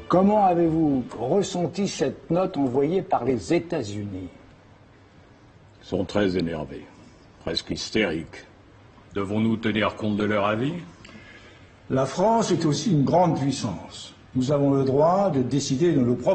Comment avez-vous ressenti cette note envoyée par les États-Unis? Ils sont très énervés, presque hystériques. Devons-nous tenir compte de leur avis? La France est aussi une grande puissance. Nous avons le droit de décider de nos propres